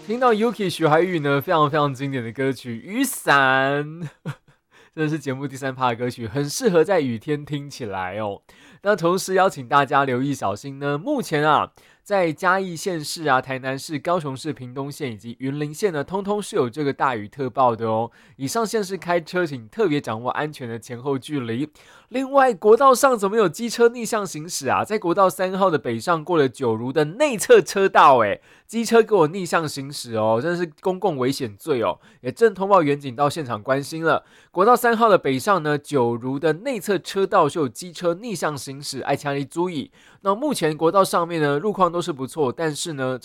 听到 Yuki 徐怀钰呢，非常非常经典的歌曲《雨伞》，这是节目第3趴的歌曲，很适合在雨天听起来哦。那同时邀请大家留意小心呢，目前啊，在嘉义县市啊、台南市、高雄市、屏东县以及云林县呢，通通是有这个大雨特报的哦。以上县市开车请特别掌握安全的前后距离。另外，国道上怎么有机车逆向行驶啊？在国道3号的北上过了九如的内侧车道，机车给我逆向行驶哦，真的是公共危险罪哦！也正通报远警到现场关心了。国道3号的北上呢，九如的内侧车道是有机车逆向行驶，爱强力注意。那目前国道上面呢，路况都是不错，但是呢，